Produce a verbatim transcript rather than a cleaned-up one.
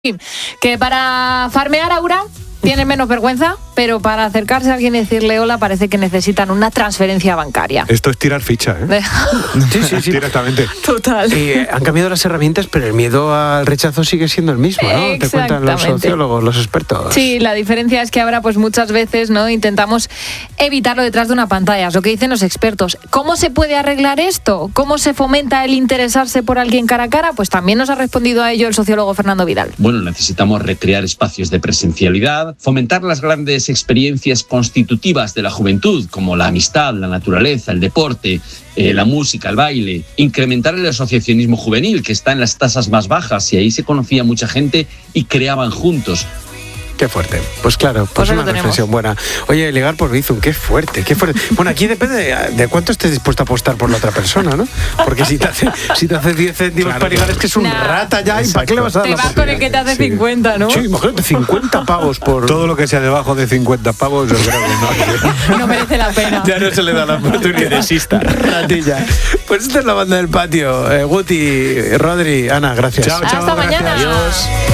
Que para farmear Aura tienen menos vergüenza, pero para acercarse a alguien y decirle hola parece que necesitan una transferencia bancaria. Esto es tirar ficha, ¿eh? Sí, sí, sí. Directamente. Total. Eh, han cambiado las herramientas, pero el miedo al rechazo sigue siendo el mismo, ¿no? Te cuentan los sociólogos, los expertos. Sí, la diferencia es que ahora pues muchas veces no intentamos evitarlo detrás de una pantalla, es lo que dicen los expertos. ¿Cómo se puede arreglar esto? ¿Cómo se fomenta el interesarse por alguien cara a cara? Pues también nos ha respondido a ello el sociólogo Fernando Vidal. Bueno, necesitamos recrear espacios de presencialidad, fomentar las grandes experiencias constitutivas de la juventud, como la amistad, la naturaleza, el deporte, eh, la música, el baile, incrementar el asociacionismo juvenil, que está en las tasas más bajas, y ahí se conocía mucha gente y creaban juntos. Qué fuerte. Pues claro, pues, Pues una lo reflexión tenemos. buena. Oye, ligar por Bizum, qué fuerte, qué fuerte. Bueno, aquí depende de, de cuánto estés dispuesto a apostar por la otra persona, ¿no? Porque si te hace, si te hace diez céntimos Claro, para ligar, claro. es que es un Nah. rata ya. ¿Y para qué le vas a dar Te la vas con el que te hace Sí. cincuenta, ¿no? Sí, imagínate, cincuenta pavos por... Todo lo que sea debajo de cincuenta pavos, yo creo que no. No merece la pena. Ya no se le da la oportunidad, desista. Ratilla. Pues esta es la banda del patio. Eh, Guti, Rodri, Ana, gracias. Chao, chao. Hasta gracias. mañana. Adiós.